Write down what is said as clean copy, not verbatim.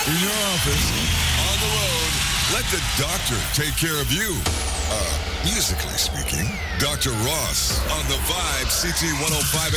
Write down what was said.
in your office, on the road. Let the doctor take care of you. Musically speaking, Dr. Ross on the Vibe CT 105